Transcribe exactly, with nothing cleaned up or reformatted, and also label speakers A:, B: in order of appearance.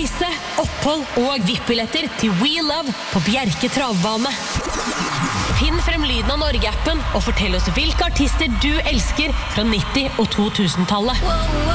A: reise, opphold og V I P-billetter til We Love på Bjerke Travbane. Finn frem lyden av Norge-appen og fortell oss hvilke artister du elsker fra nitti- og to tusen-tallet.